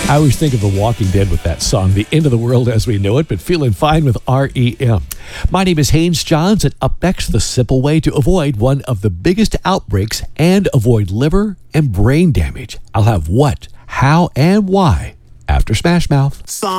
I always think of The Walking Dead with that song, The End of the World as We Know It, but feeling fine with REM. My name is Haynes Johns, and up next, the simple way to avoid one of the biggest outbreaks and avoid liver and brain damage. I'll have what, how, and why after Smash Mouth.